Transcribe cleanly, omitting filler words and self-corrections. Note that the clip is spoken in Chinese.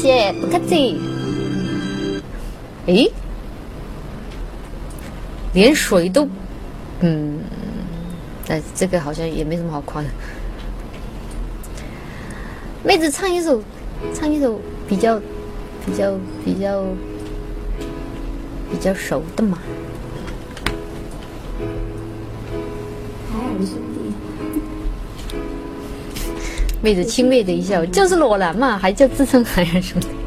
谢，不客气。诶，连水都，但这个好像也没什么好夸的。妹子唱一首比较熟的嘛。 海尔兄弟。 妹子轻蔑的一笑，就是裸男嘛，还叫自称海尔兄弟。